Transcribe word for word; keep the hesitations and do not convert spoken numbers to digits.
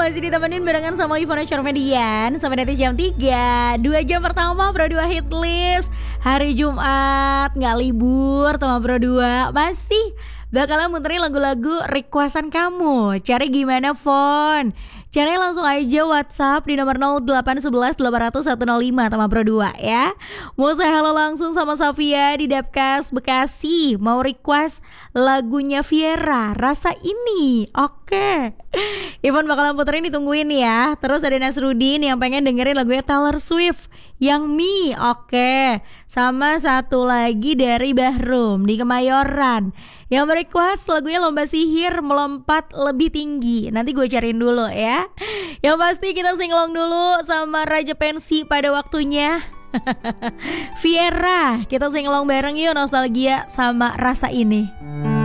masih ditemenin barengan sama Ivana Charmedian sampai nanti jam tiga. Dua jam pertama Pro dua Hit List. Hari Jumat gak libur sama Pro dua. Masih bakalan muterin lagu-lagu requestan kamu. Cari gimana, Fon? Cari langsung aja WhatsApp di nomor nol delapan satu satu delapan nol nol satu nol lima sama Pro dua ya. Mau saya halo langsung sama Safia di Depkas Bekasi. Mau request lagunya Viera, Rasa Ini. Oke. Ivan bakalan puterin, ditungguin ya. Terus ada Nasrudin yang pengen dengerin lagunya Taylor Swift yang Me. Oke. Sama satu lagi dari Bahrum di Kemayoran yang merequest lagunya Lomba Sihir Melompat Lebih Tinggi. Nanti gue cariin dulu ya. Yang pasti kita singlong dulu sama Raja Pensi pada waktunya. Viera, kita singlong bareng yuk, nostalgia sama Rasa Ini.